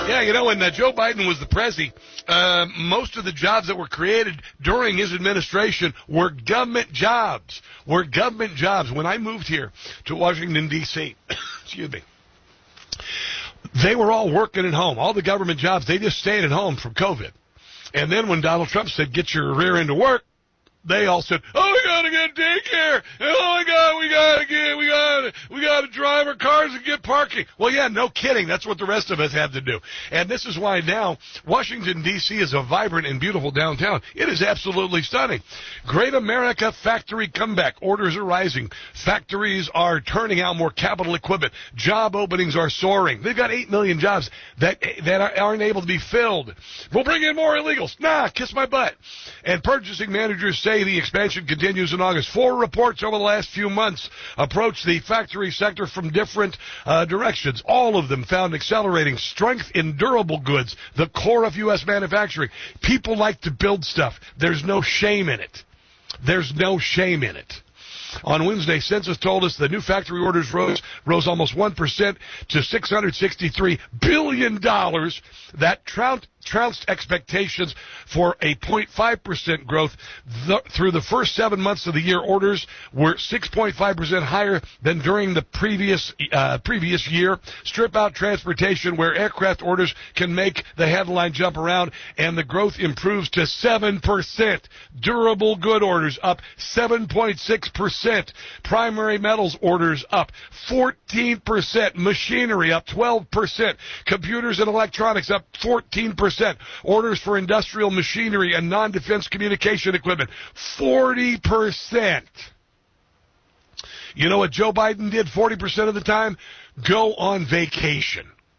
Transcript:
Yeah, when Joe Biden was the president, most of the jobs that were created during his administration were government jobs. When I moved here to Washington, D.C., excuse me, they were all working at home. All the government jobs, they just stayed at home from COVID. And then when Donald Trump said, get your rear end to work, they all said, "Oh, we gotta get daycare. Oh my God, we gotta drive our cars and get parking." Well, yeah, no kidding. That's what the rest of us have to do. And this is why now Washington D.C. is a vibrant and beautiful downtown. It is absolutely stunning. Great America factory comeback. Orders are rising. Factories are turning out more capital equipment. Job openings are soaring. They've got 8 million jobs that aren't able to be filled. We'll bring in more illegals. Nah, kiss my butt. And purchasing managers say the expansion continues in August. 4 reports over the last few months approach the factory sector from different directions. All of them found accelerating strength in durable goods, the core of U.S. manufacturing. People like to build stuff. There's no shame in it. On Wednesday, Census told us the new factory orders rose almost 1% to $663 billion. That trounced expectations for a 0.5% growth. Through the first 7 months of the year, orders were 6.5% higher than during the previous year. Strip out transportation, where aircraft orders can make the headline jump around, and the growth improves to 7%. Durable good orders up 7.6%. Primary metals orders up 14%. Machinery up 12%. Computers and electronics up 14%. Orders for industrial machinery and non-defense communication equipment, 40%. You know what Joe Biden did 40% of the time? Go on vacation.